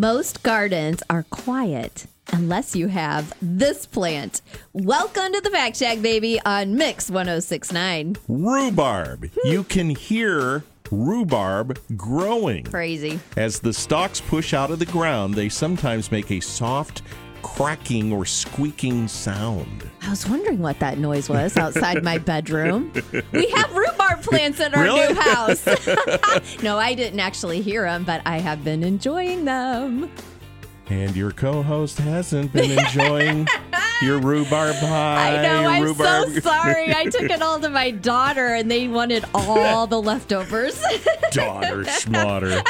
Most gardens are quiet unless you have this plant. Welcome to the Fact Shack, baby, on Mix 106.9. Rhubarb. You can hear rhubarb growing. Crazy. As the stalks push out of the ground, they sometimes make a soft cracking or squeaking sound. I was wondering what that noise was outside my bedroom. We have rhubarb plants in our new house. No, I didn't actually hear them, but I have been enjoying them. And your co-host hasn't been enjoying your rhubarb pie. I know, I'm rhubarb. so sorry. I took it all to my daughter, and they wanted all the leftovers. Daughter schmotter.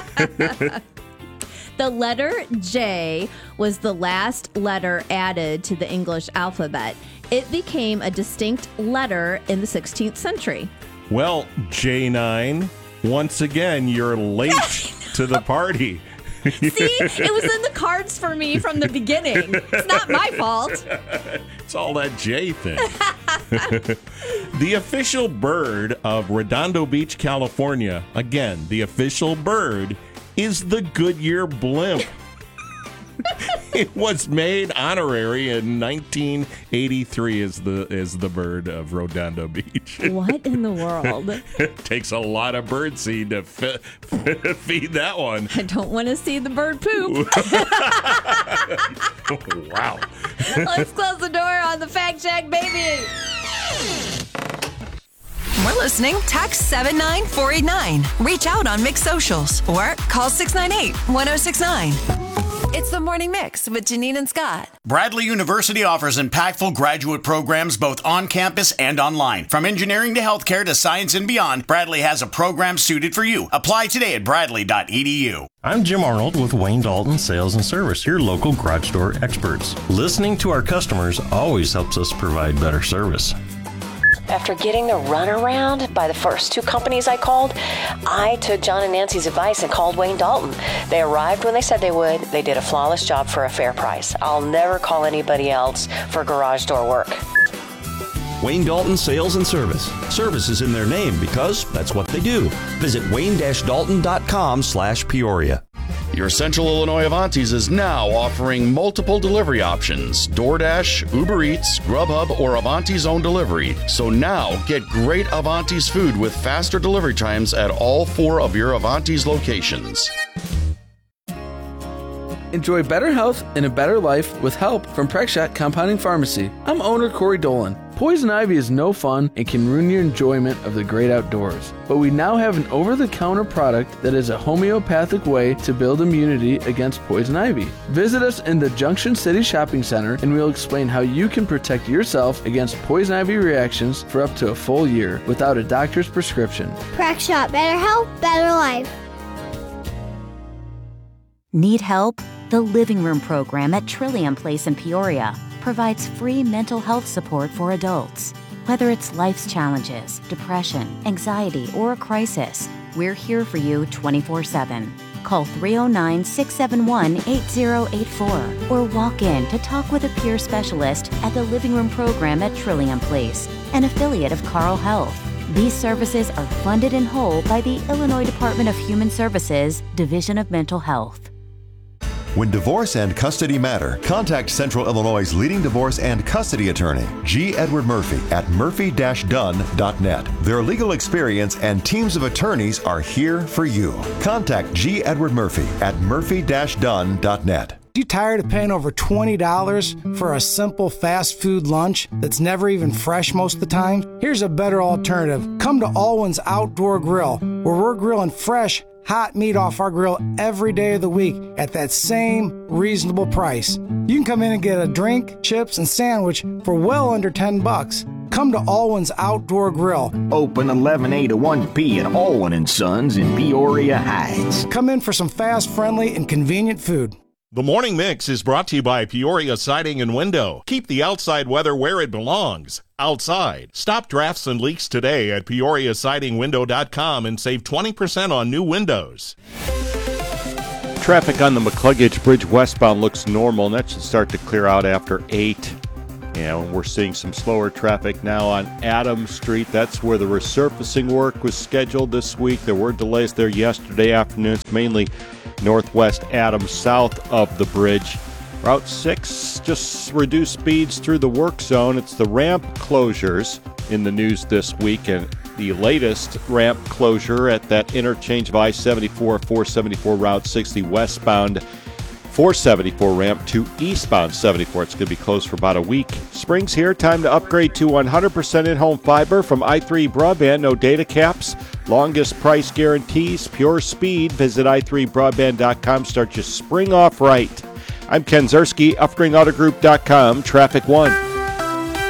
The letter J was the last letter added to the English alphabet. It became a distinct letter in the 16th century. Well, J9, once again, you're late to the party. See, it was in the cards for me from the beginning. It's not my fault. It's all that J thing. The official bird of Redondo Beach, California, again, the official bird is the Goodyear blimp. It was made honorary in 1983 as the bird of Redondo Beach. What in the world? It takes a lot of birdseed to feed that one. I don't want to see the bird poop. Wow. Let's close the door on the Fact Shack, baby. We're listening. Text 79489. Reach out on Mix Socials or call 698-1069. It's the Morning Mix with Janine and Scott. Bradley University offers impactful graduate programs both on campus and online. From engineering to healthcare to science and beyond, Bradley has a program suited for you. Apply today at bradley.edu. I'm Jim Arnold with Wayne Dalton Sales and Service, your local garage door experts. Listening to our customers always helps us provide better service. After getting the runaround by the first two companies I called, I took John and Nancy's advice and called Wayne Dalton. They arrived when they said they would. They did a flawless job for a fair price. I'll never call anybody else for garage door work. Wayne Dalton Sales and Service. Service is in their name because that's what they do. Visit wayne-dalton.com/Peoria. Your Central Illinois Avanti's is now offering multiple delivery options: DoorDash, Uber Eats, Grubhub, or Avanti's own delivery. So now get great Avanti's food with faster delivery times at all 4 of your Avanti's locations. Enjoy better health and a better life with help from Prexshot Compounding Pharmacy. I'm owner Corey Dolan. Poison ivy is no fun and can ruin your enjoyment of the great outdoors. But we now have an over-the-counter product that is a homeopathic way to build immunity against poison ivy. Visit us in the Junction City Shopping Center and we'll explain how you can protect yourself against poison ivy reactions for up to a full year without a doctor's prescription. Prexshot, better health, better life. Need help? The Living Room program at Trillium Place in Peoria provides free mental health support for adults. Whether it's life's challenges, depression, anxiety, or a crisis, we're here for you 24/7. Call 309-671-8084 or walk in to talk with a peer specialist at the Living Room program at Trillium Place, an affiliate of Carle Health. These services are funded in whole by the Illinois Department of Human Services, Division of Mental Health. When divorce and custody matter, contact Central Illinois' leading divorce and custody attorney, G. Edward Murphy, at murphy-dunn.net. Their legal experience and teams of attorneys are here for you. Contact G. Edward Murphy at murphy-dunn.net. You tired of paying over $20 for a simple fast food lunch that's never even fresh most of the time? Here's a better alternative. Come to Alwyn's Outdoor Grill, where we're grilling fresh, hot meat off our grill every day of the week at that same reasonable price. You can come in and get a drink, chips, and sandwich for well under $10. Come to Alwyn's Outdoor Grill. Open 11A to 1P at Alwyn & Sons in Peoria Heights. Come in for some fast, friendly, and convenient food. The Morning Mix is brought to you by Peoria Siding and Window. Keep the outside weather where it belongs, outside. Stop drafts and leaks today at PeoriaSidingWindow.com and save 20% on new windows. Traffic on the McCluggage Bridge westbound looks normal, and that should start to clear out after 8. And we're seeing some slower traffic now on Adams Street. That's where the resurfacing work was scheduled this week. There were delays there yesterday afternoon, mainly northwest Adams, south of the bridge. Route 6 just reduced speeds through the work zone. It's the ramp closures in the news this week, and the latest ramp closure at that interchange of I-74, 474 Route 60 westbound 474 ramp to eastbound 74. It's going to be closed for about a week. Spring's here. Time to upgrade to 100% in-home fiber from i3 Broadband. No data caps, longest price guarantees, pure speed. Visit i3broadband.com. Start your spring off right. I'm Ken Zerski, UpgradingAutoGroup.com, Traffic One.